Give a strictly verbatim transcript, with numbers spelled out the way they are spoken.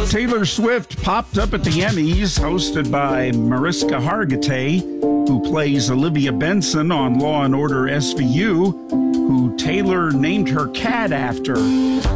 Taylor Swift popped up at the Emmys, hosted by Mariska Hargitay, who plays Olivia Benson on Law and Order S V U, who Taylor named her cat after.